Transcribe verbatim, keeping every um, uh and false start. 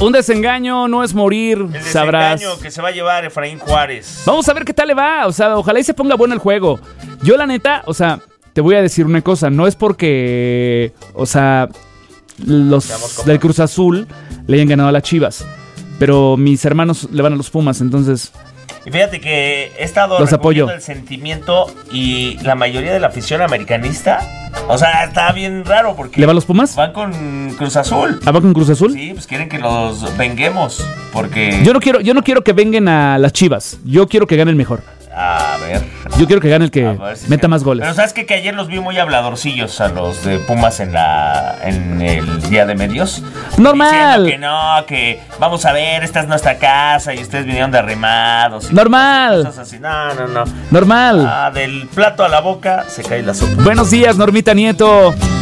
Un desengaño no es morir, El sabrás. desengaño que se va a llevar Efraín Juárez. Vamos a ver qué tal le va. O sea, ojalá y se ponga bueno el juego. Yo, la neta, o sea, te voy a decir una cosa. No es porque, o sea, los del Cruz Azul le hayan ganado a las Chivas. Pero mis hermanos le van a los Pumas, entonces... Y fíjate que he estado los recogiendo apoyo. el sentimiento y la mayoría de la afición americanista, o sea, está bien raro porque... ¿Le van los Pumas? Van con Cruz Azul. ¿Ah, va con Cruz Azul? Sí, pues quieren que los venguemos, porque... Yo no quiero, yo no quiero que vengan a las Chivas. Yo quiero que gane el mejor. A ver... Yo quiero que gane el que si meta que... más goles. Pero sabes qué? Que ayer los vi muy habladorcillos a los de Pumas en la en el día de medios. Normal. Diciendo que no, que vamos a ver, esta es nuestra casa y ustedes vinieron de arrimados. Y Normal. Cosas así. No, no, no. Normal. Ah, del plato a la boca se cae la sopa. Buenos días, Normita Nieto.